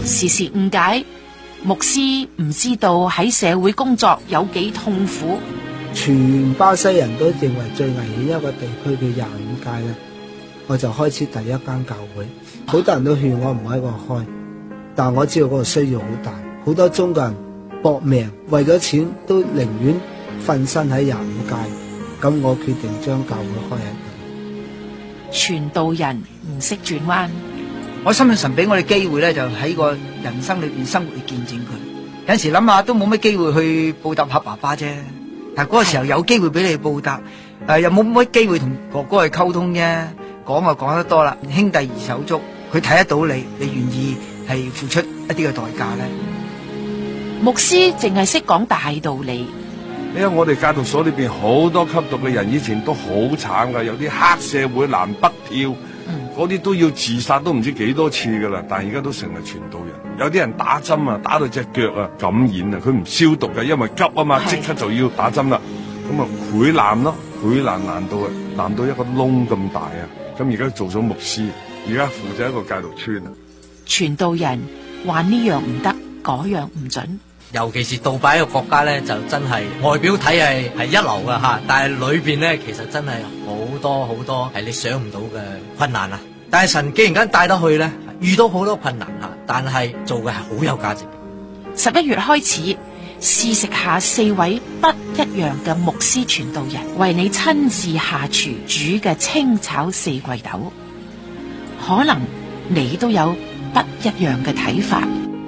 時時誤解，牧師唔知道喺社會工作有幾痛苦。 全巴西人都認為最危險一個地區叫25街咧，我就開始第一間教會。好多人都勸我唔喺嗰度開，但我知道嗰個需要好大，好多中國人搏命為咗錢都寧願瞓身喺25街。咁我決定將教會開喺度。 傳道人唔識轉彎。 我相信神俾我哋機會咧，就喺個人生裏邊生活去見證佢。有陣時諗下都冇乜機會去報答下爸爸啫，但係嗰個時候有機會俾你報答，又冇乜機會同哥哥去溝通啫。講就講得多啦，兄弟兒手足，佢睇得到你願意係付出一啲嘅代價咧。 牧師淨係識講大道理。 因為我哋戒毒所裏邊好多吸毒嘅人，以前都好慘噶，有啲黑社會南北跳，嗰啲都要自殺都唔知幾多次噶啦，但係而家都成為傳道人。有啲人打針啊，打到隻腳啊感染啊，佢唔消毒嘅，因為急啊嘛，即刻就要打針啦。咁啊潰爛咯，潰爛爛到一個窿咁大啊！咁而家做咗牧師，而家負責一個戒毒村啊。 傳道人話呢樣唔得，嗰樣唔准。 尤其是杜拜一個國家咧，就真係外表睇係一流噶吓，但係裏邊咧其實真係好多係你想唔到嘅困難啊！但係神既然間帶得去咧，遇到好多困難吓，但係做嘅係好有價值。 11月開始試食下4位不一樣嘅牧師傳道人為你親自下廚煮嘅清炒四季豆，可能你都有不一樣嘅睇法。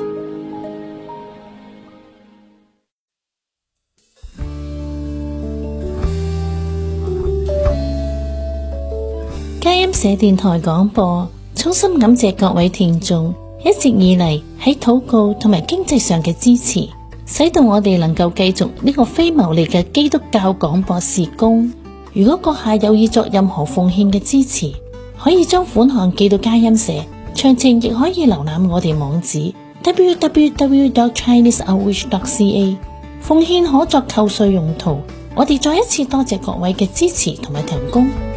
佳音社電台廣播，衷心感謝各位聽眾一直以嚟喺禱告同埋經濟上嘅支持，使到我哋能夠繼續呢個非牟利嘅基督教廣播事工。如果閣下有意作任何奉獻嘅支持，可以將款項寄到佳音社，詳情亦可以瀏覽我哋網址 www.chineseoutreach.ca。 奉獻可作扣稅用途。我哋再一次多謝各位嘅支持同埋提供。